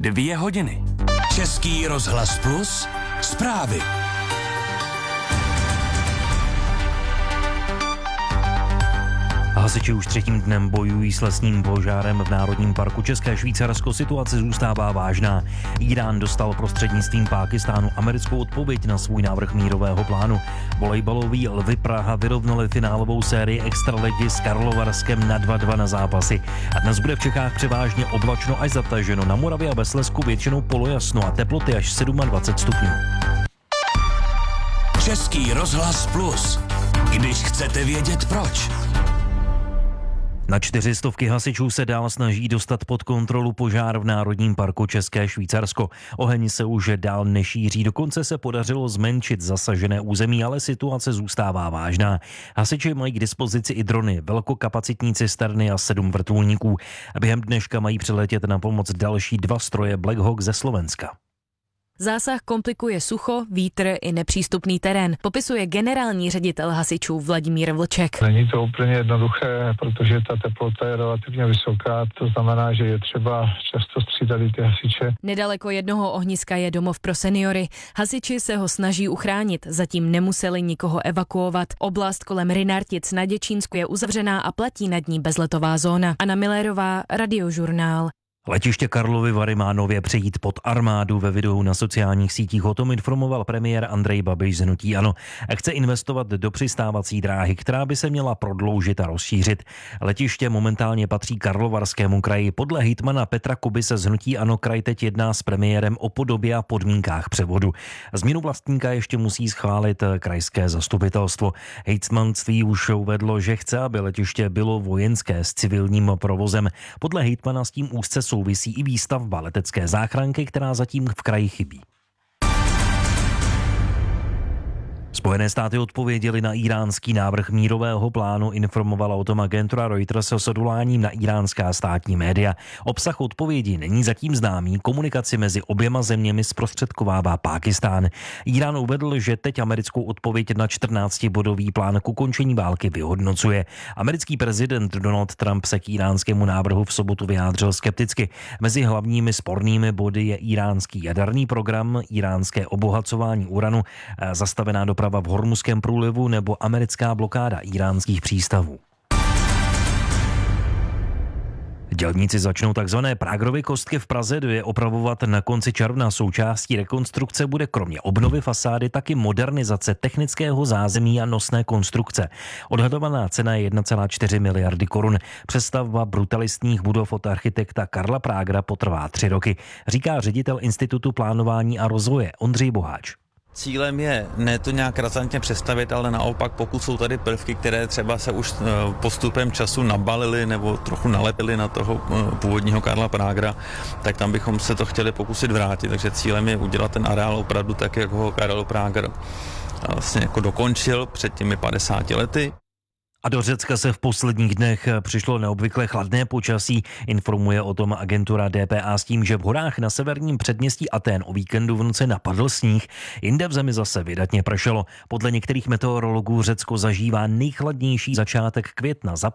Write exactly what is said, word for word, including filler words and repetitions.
Dvě hodiny. Český rozhlas Plus, zprávy. Hasiči už třetím dnem bojují s lesním požárem v Národním parku České Švýcarsko. Situace zůstává vážná. Írán dostal prostřednictvím Pákistánu americkou odpověď na svůj návrh mírového plánu. Volejbaloví Lvy Praha vyrovnali finálovou sérii extraligy s Karlovarskem na dva dva na zápasy. A dnes bude v Čechách převážně oblačno až zataženo. Na Moravě a ve Slezsku většinou polojasno a teploty až dvacet sedm stupňů. Český rozhlas Plus. Když chcete vědět proč. Na čtyři stovky hasičů se dál snaží dostat pod kontrolu požár v Národním parku České Švýcarsko. Oheň se už dál nešíří, dokonce se podařilo zmenšit zasažené území, ale situace zůstává vážná. Hasiči mají k dispozici i drony, velkokapacitní cisterny a sedm vrtulníků. Během dneška mají přiletět na pomoc další dva stroje Black Hawk ze Slovenska. Zásah komplikuje sucho, vítr i nepřístupný terén, popisuje generální ředitel hasičů Vladimír Vlček. Není to úplně jednoduché, protože ta teplota je relativně vysoká, to znamená, že je třeba často střídat i ty hasiče. Nedaleko jednoho ohniska je domov pro seniory. Hasiči se ho snaží uchránit, zatím nemuseli nikoho evakuovat. Oblast kolem Rynartic na Děčínsku je uzavřená a platí nad ní bezletová zóna. Anna Millerová, Radiožurnál. Letiště Karlovy Vary má nově přejít pod armádu. Ve videu na sociálních sítích o tom informoval premiér Andrej Babiš z hnutí ANO. Chce investovat do přistávací dráhy, která by se měla prodloužit a rozšířit. Letiště momentálně patří Karlovarskému kraji. Podle hejtmana Petra Kuby se z hnutí ANO kraj teď jedná s premiérem o podobě a podmínkách převodu. Změnu vlastníka ještě musí schválit krajské zastupitelstvo. Hejtmanství už uvedlo, že chce, aby letiště bylo vojenské s civilním provozem. Podle hejtmana s tím úzce souvisí i výstavba letecké záchranky, která zatím v kraji chybí. Spojené státy odpověděly na iránský návrh mírového plánu, informovala o tom agentura Reuters s odvoláním na iránská státní média. Obsah odpovědi není zatím známý, komunikaci mezi oběma zeměmi zprostředkovává Pákistán. Irán uvedl, že teď americkou odpověď na čtrnáctibodový plán k ukončení války vyhodnocuje. Americký prezident Donald Trump se k iránskému návrhu v sobotu vyjádřil skepticky. Mezi hlavními spornými body je iránský jaderný program, iránské obohacování uranu, zastavená doprava v Hormuzském průlivu nebo americká blokáda iránských přístavů. Dělníci začnou takzvané Pragerovy kostky v Praze dva opravovat na konci června. Součástí rekonstrukce bude kromě obnovy fasády taky modernizace technického zázemí a nosné konstrukce. Odhadovaná cena je jedna celá čtyři miliardy korun. Přestavba brutalistních budov od architekta Karla Pragera potrvá tři roky, říká ředitel Institutu plánování a rozvoje Ondřej Boháč. Cílem je ne to nějak razantně přestavit, ale naopak, pokud jsou tady prvky, které třeba se už postupem času nabalily nebo trochu nalepily na toho původního Karla Pragera, tak tam bychom se to chtěli pokusit vrátit. Takže cílem je udělat ten areál opravdu tak, jak ho Karel Prager vlastně jako dokončil před těmi padesáti lety. A do Řecka se v posledních dnech přišlo neobvykle chladné počasí, informuje o tom agentura D P A s tím, že v horách na severním předměstí Atén o víkendu v noci napadl sníh, jinde v zemi zase vydatně pršelo. Podle některých meteorologů Řecko zažívá nejchladnější začátek května za